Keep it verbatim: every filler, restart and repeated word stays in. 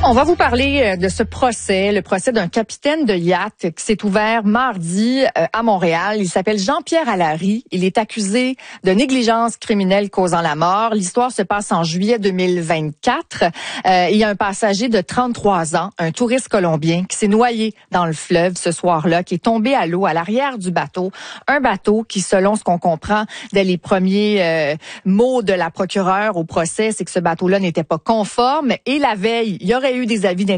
On va vous parler de ce procès, le procès d'un capitaine de yacht qui s'est ouvert mardi à Montréal. Il s'appelle Jean-Pierre Allary. Il est accusé de négligence criminelle causant la mort. L'histoire se passe en juillet deux mille vingt-quatre. Euh, il y a un passager de trente-trois ans, un touriste colombien, qui s'est noyé dans le fleuve ce soir-là, qui est tombé à l'eau à l'arrière du bateau. Un bateau qui, selon ce qu'on comprend dès les premiers euh, mots de la procureure au procès, c'est que ce bateau-là n'était pas conforme. Et la veille, il y aurait eu des avis